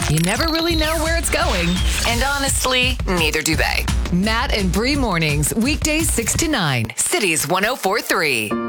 You never really know where it's going. And honestly, neither do they. Matt and Bree mornings, weekdays 6 to 9. Cities 104.3.